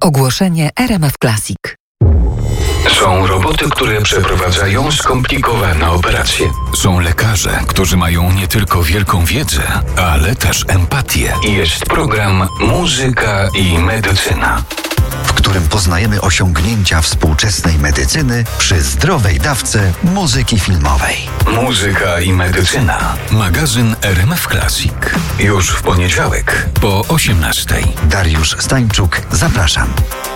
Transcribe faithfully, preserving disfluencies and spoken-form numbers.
Ogłoszenie R M F Classic. Są roboty, które przeprowadzają skomplikowane operacje. Są lekarze, którzy mają nie tylko wielką wiedzę, ale też empatię. Jest program Muzyka i Medycyna, w którym poznajemy osiągnięcia współczesnej medycyny przy zdrowej dawce muzyki filmowej. Muzyka i Medycyna. Magazyn R M F Classic. Już w poniedziałek Po osiemnastej. Dariusz Stańczuk, zapraszam.